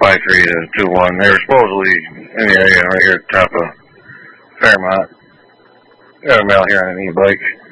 53 to 21. They were supposedly in the area right here at the top of Fairmont. Got a male here on an e-bike.